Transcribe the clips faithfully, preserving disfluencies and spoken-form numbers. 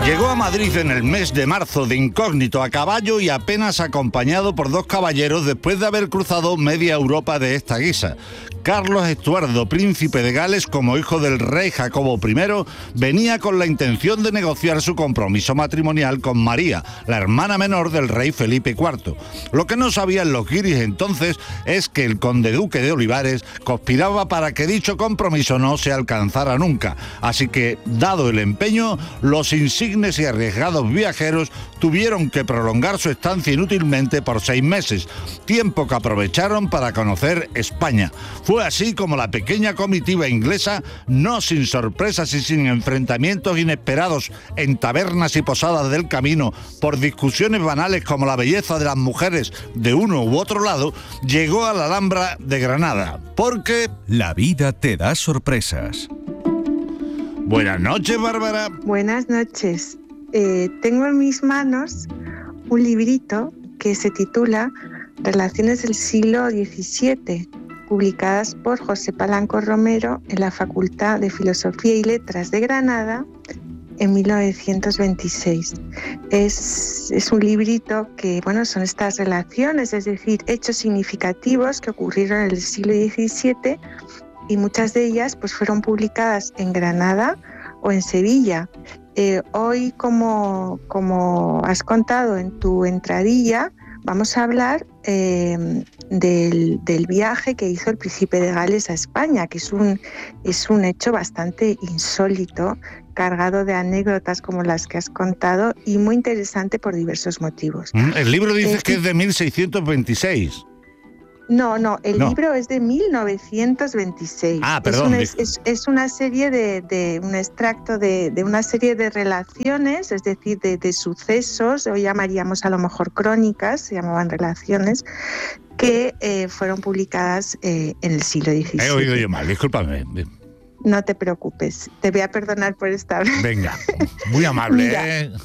Llegó a Madrid en el mes de marzo de incógnito a caballo y apenas acompañado por dos caballeros después de haber cruzado media Europa de esta guisa. Carlos Estuardo, príncipe de Gales, como hijo del rey Jacobo primero, venía con la intención de negociar su compromiso matrimonial con María, la hermana menor del rey Felipe cuarto. Lo que no sabían los guiris entonces es que el conde duque de Olivares conspiraba para que dicho compromiso no se alcanzara nunca. Así que, dado el empeño, los insignes y arriesgados viajeros tuvieron que prolongar su estancia inútilmente por seis meses, tiempo que aprovecharon para conocer España. Fue así como la pequeña comitiva inglesa, no sin sorpresas y sin enfrentamientos inesperados en tabernas y posadas del camino, por discusiones banales como la belleza de las mujeres de uno u otro lado, llegó a la Alhambra de Granada, porque... La vida te da sorpresas. Buenas noches, Bárbara. Buenas noches. Eh, tengo en mis manos un librito que se titula Relaciones del siglo diecisiete, publicadas por José Palanco Romero en la Facultad de Filosofía y Letras de Granada en mil novecientos veintiséis. Es, es un librito que, bueno, son estas relaciones, es decir, hechos significativos que ocurrieron en el siglo diecisiete, y muchas de ellas pues fueron publicadas en Granada o en Sevilla. Eh, hoy, como, como has contado en tu entradilla, vamos a hablar eh, del, del viaje que hizo el príncipe de Gales a España, que es un, es un hecho bastante insólito, cargado de anécdotas como las que has contado y muy interesante por diversos motivos. El libro dice eh, que es de mil seiscientos veintiséis. No, no, el no. libro es de mil novecientos veintiséis. Ah, perdón. Es, una, es, es una serie de, de un extracto de, de una serie de relaciones, es decir, de, de sucesos, hoy llamaríamos a lo mejor crónicas, se llamaban relaciones, que eh, fueron publicadas eh, en el siglo diecisiete. He oído yo mal, discúlpame. No te preocupes, te voy a perdonar por esta vez. Venga, muy amable. Mira, ¿eh?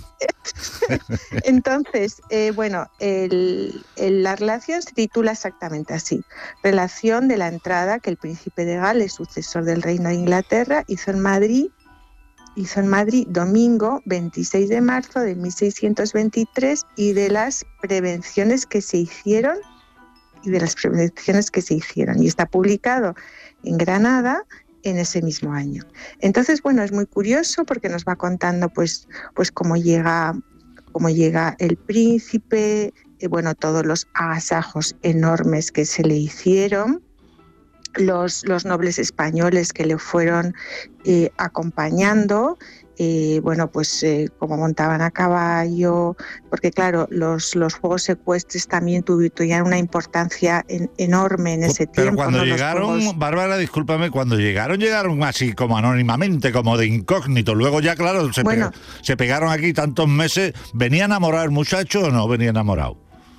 Entonces, eh, bueno, el, el, la relación se titula exactamente así: relación de la entrada que el príncipe de Gales, sucesor del reino de Inglaterra, hizo en Madrid, hizo en Madrid domingo veintiséis de marzo de mil seiscientos veintitrés, y de las prevenciones que se hicieron y de las prevenciones que se hicieron. Y está publicado en Granada en ese mismo año. Entonces, bueno, es muy curioso porque nos va contando pues, pues cómo llega, cómo llega el príncipe, eh, bueno, todos los agasajos enormes que se le hicieron, los, los nobles españoles que le fueron eh, acompañando, eh, bueno, pues eh, como montaban a caballo, porque claro, los, los juegos ecuestres también tuvieron una importancia en, enorme en ese Pero tiempo. cuando ¿no? llegaron, juegos... Bárbara, discúlpame, cuando llegaron, llegaron así como anónimamente, como de incógnito. Luego ya, claro, se, bueno, pe- se pegaron aquí tantos meses. ¿Venía enamorado el muchacho o no venía enamorado?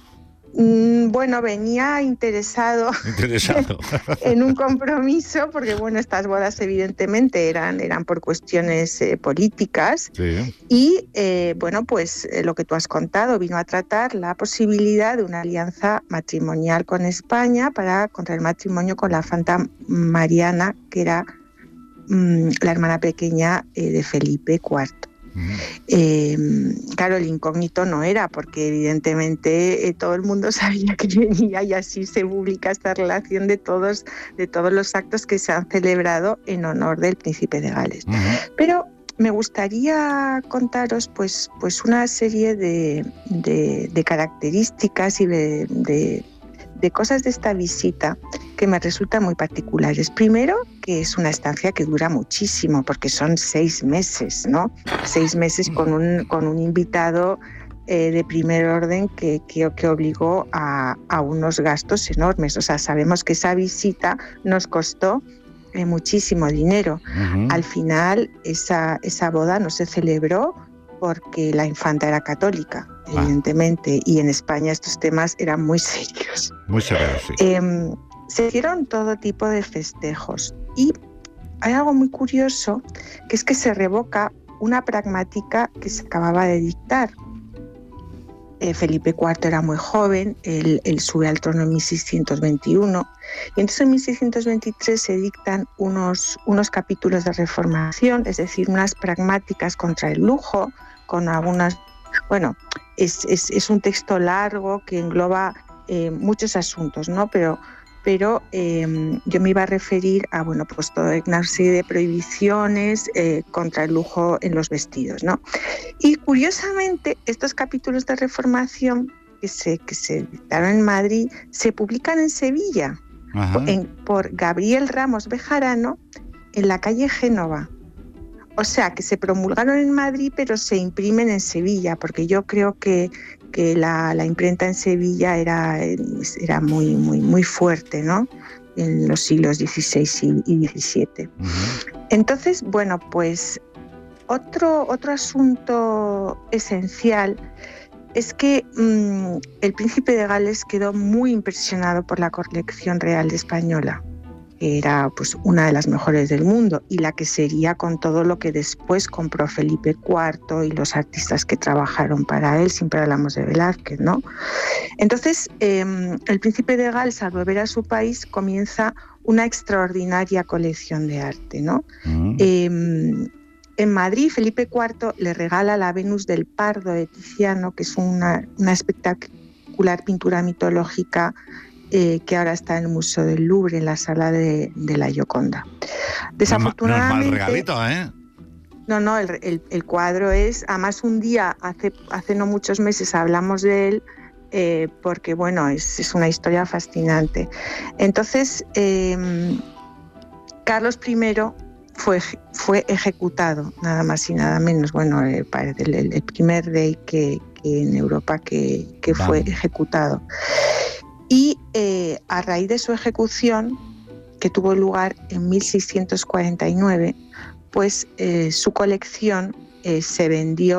Bueno, venía interesado, interesado. en un compromiso, porque bueno, estas bodas evidentemente eran, eran por cuestiones eh, políticas, sí. Y eh, bueno, pues eh, lo que tú has contado, vino a tratar la posibilidad de una alianza matrimonial con España para contraer matrimonio con la infanta Mariana, que era mmm, la hermana pequeña eh, de Felipe cuarto. Uh-huh. Eh, claro, el incógnito no era, porque evidentemente eh, todo el mundo sabía que venía, y así se publica esta relación de todos, de todos los actos que se han celebrado en honor del príncipe de Gales. Uh-huh. Pero me gustaría contaros pues, pues una serie de, de, de características y de, de, de cosas de esta visita que me resultan muy particulares. Primero, que es una estancia que dura muchísimo, porque son seis meses, ¿no? Seis meses con un, con un invitado eh, de primer orden que, que, que obligó a, a unos gastos enormes. O sea, sabemos que esa visita nos costó eh, muchísimo dinero. Uh-huh. Al final, esa, esa boda no se celebró porque la infanta era católica, ah. evidentemente, y en España estos temas eran muy serios. Muy serios, sí. Eh, Se hicieron todo tipo de festejos, y hay algo muy curioso, que es que se revoca una pragmática que se acababa de dictar. Eh, Felipe cuarto era muy joven, él, él sube al trono en mil seiscientos veintiuno, y entonces en mil seiscientos veintitrés se dictan unos, unos capítulos de reformación, es decir, unas pragmáticas contra el lujo, con algunas... Bueno, es, es, es un texto largo que engloba eh, muchos asuntos, ¿no? Pero, pero eh, yo me iba a referir a, bueno, pues toda una serie de prohibiciones eh, contra el lujo en los vestidos, ¿no? Y curiosamente, estos capítulos de reformación que se, que se dictaron en Madrid se publican en Sevilla, en, por Gabriel Ramos Bejarano, en la calle Génova. O sea, que se promulgaron en Madrid, pero se imprimen en Sevilla, porque yo creo que, que la, la imprenta en Sevilla era, era muy, muy, muy fuerte, ¿no? En los siglos dieciséis y diecisiete. Uh-huh. Entonces, bueno, pues otro, otro asunto esencial es que mmm, el príncipe de Gales quedó muy impresionado por la colección real española. Era pues una de las mejores del mundo y la que sería con todo lo que después compró Felipe cuarto y los artistas que trabajaron para él. Siempre hablamos de Velázquez, ¿no? Entonces, eh, el príncipe de Gales, al volver a su país, comienza una extraordinaria colección de arte, ¿no? Mm. Eh, en Madrid, Felipe cuarto le regala la Venus del Pardo de Tiziano, que es una, una espectacular pintura mitológica Eh, que ahora está en el Museo del Louvre, en la sala de, de la Gioconda. Desafortunadamente... No es mal regalito, ¿eh? No, no, el, el, el cuadro es... Además, un día, hace, hace no muchos meses, hablamos de él, eh, porque, bueno, es, es una historia fascinante. Entonces, eh, Carlos primero fue, fue ejecutado, nada más y nada menos. Bueno, eh, el, el, el primer rey que, que en Europa que, que fue ejecutado. Y eh, a raíz de su ejecución, que tuvo lugar en mil seiscientos cuarenta y nueve, pues eh, su colección eh, se vendió